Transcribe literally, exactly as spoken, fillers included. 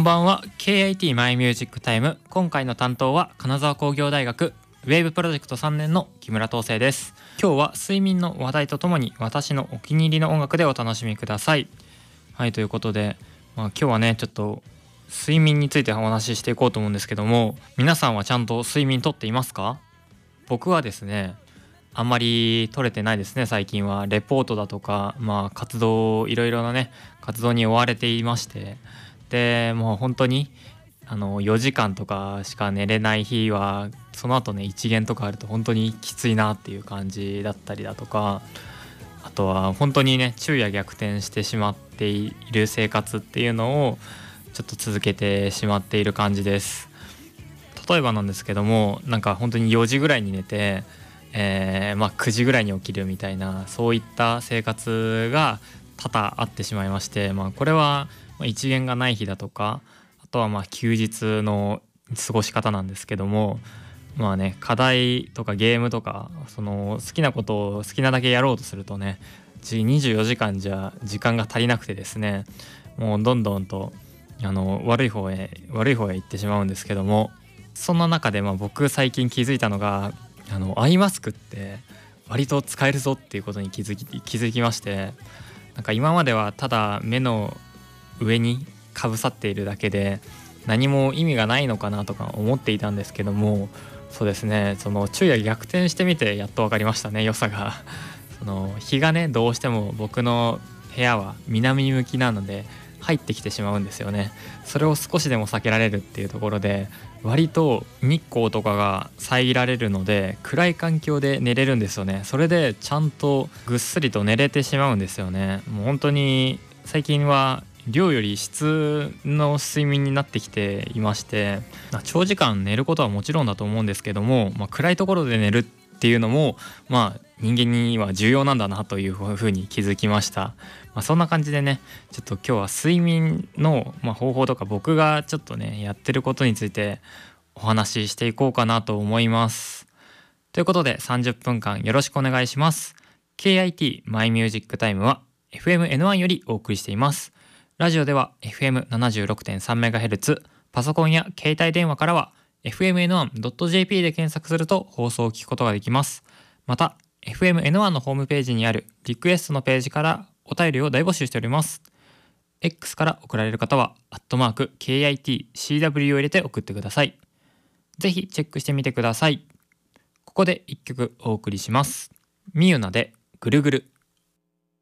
んばんは。 ケーアイティー マイミュージックタイム。今回の担当は金沢工業大学ウェーブプロジェクトさんねんの木村東生です。今日は睡眠の話題とともに私のお気に入りの音楽でお楽しみください。はい、ということで、まあ、今日はねちょっと睡眠についてお話ししていこうと思うんですけども、皆さんはちゃんと睡眠とっていますか？僕はですねあんまり取れてないですね。最近はレポートだとか、まあ活動いろいろなね活動に追われていまして、でもう本当にあのよじかんとかしか寝れない日はその後ね一限とかあると本当にきついなっていう感じだったりだとか、あとは本当にね昼夜逆転してしまっている生活っていうのをちょっと続けてしまっている感じです。例えばなんですけども、なんか本当によじぐらいに寝てえーまあ、くじぐらいに起きるみたいな、そういった生活が多々あってしまいまして、まあ、これは一限がない日だとか、あとはまあ休日の過ごし方なんですけども、まあね課題とかゲームとかその好きなことを好きなだけやろうとするとねにじゅうよじかんじゃ時間が足りなくてですね、もうどんどんとあの悪い方へ悪い方へ行ってしまうんですけども、そんな中でまあ僕最近気づいたのが、あのアイマスクって割と使えるぞっていうことに気づき気づきまして、なんか今まではただ目の上にかぶさっているだけで何も意味がないのかなとか思っていたんですけども、そうですね、その昼夜逆転してみてやっと分かりましたね、良さが。その日がねどうしても僕の部屋は南向きなので入ってきてしまうんですよね。それを少しでも避けられるっていうところで、割と日光とかが遮られるので暗い環境で寝れるんですよね。それでちゃんとぐっすりと寝れてしまうんですよね。もう本当に最近は量より質の睡眠になってきていまして、長時間寝ることはもちろんだと思うんですけども、まあ、暗いところで寝るっていうのもまあ人間には重要なんだなというふうに気づきました。まあ、そんな感じでねちょっと今日は睡眠の、まあ、方法とか僕がちょっとねやってることについてお話ししていこうかなと思います。ということでさんじゅっぷんかんよろしくお願いします。 ケーアイティー マイミュージックタイムは エフエムエヌワン よりお送りしています。ラジオでは エフエムななじゅうろくてんさんメガヘルツ、 パソコンや携帯電話からは エフエムエヌワンドットジェーピー で検索すると放送を聞くことができます。また エフエムエヌワン のホームページにあるリクエストのページからお便りを大募集しております。 X から送られる方はアットマーク ケーアイティーシーダブリュー を入れて送ってください。ぜひチェックしてみてください。ここでいっきょくお送りします。みゆなでぐるぐる。